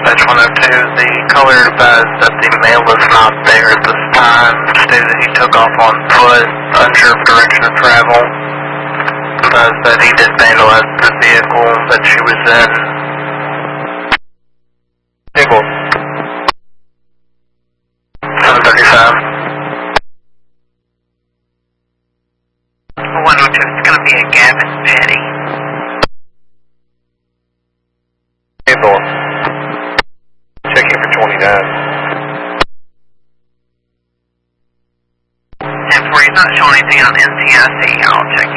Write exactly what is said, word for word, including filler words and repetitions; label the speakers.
Speaker 1: Dispatch one oh two, the caller advised that the male is not there at this time, stated that he took off on foot, unsure of direction of travel, advised that he did vandalize the vehicle that she was in. Vehicle. seven thirty-five.
Speaker 2: one oh two, it's going to be a Gavin Petty.
Speaker 1: Vehicle. Checking for twenty-nine.
Speaker 2: ten four, he's not showing anything on N T I C. I'll check